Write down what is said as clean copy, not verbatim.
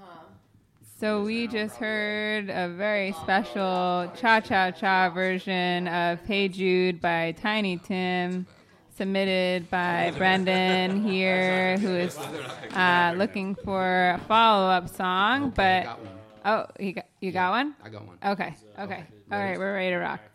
So we just heard a very special cha-cha-cha version of Hey Jude by Tiny Tim, submitted by Brendan here, who is looking for a follow-up song. But I got one. oh, you got one? I got one. Okay. All right, we're ready to rock.